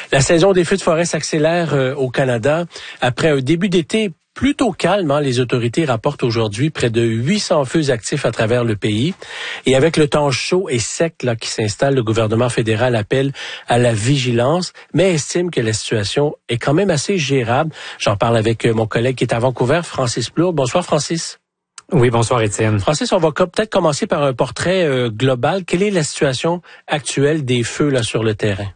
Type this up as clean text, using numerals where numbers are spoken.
La saison des feux de forêt s'accélère au Canada. Après un début d'été plutôt calme, les autorités rapportent aujourd'hui près de 800 feux actifs à travers le pays. Et avec le temps chaud et sec qui s'installe, le gouvernement fédéral appelle à la vigilance, mais estime que la situation est quand même assez gérable. J'en parle avec mon collègue qui est à Vancouver, Francis Plourde. Bonsoir, Francis. Oui, bonsoir Étienne. Francis, on va peut-être commencer par un portrait global. Quelle est la situation actuelle des feux sur le terrain?